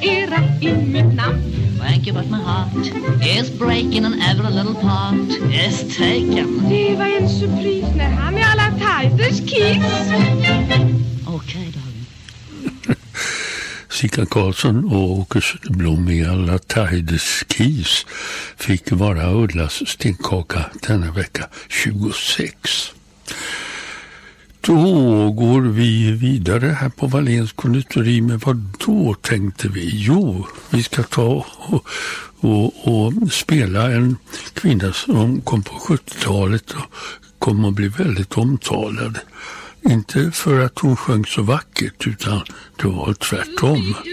era i mitt namn. Thank you, but my heart is breaking and every little part is taken. Det var en surpris när han med alla Tigers kiss. Okej, darling. Sickan Karlsson och Åke Söderblom i alla Tigers Keys fick vara Ullas stenkaka denna vecka 26. Då går vi vidare här på Wahléns konditori, med vad då tänkte vi? Jo, vi ska ta och spela en kvinna som kom på 70-talet och kom att bli väldigt omtalad. Inte för att hon sjöng så vackert, utan det var tvärtom.